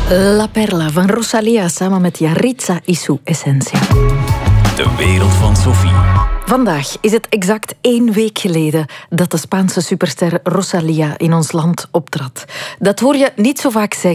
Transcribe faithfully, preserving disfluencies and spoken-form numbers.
La Perla van Rosalía samen met Yaritza y su Esencia. De wereld van Sophie. Vandaag is het exact één week geleden dat de Spaanse superster Rosalía in ons land optrad. Dat hoor je niet zo vaak zeggen.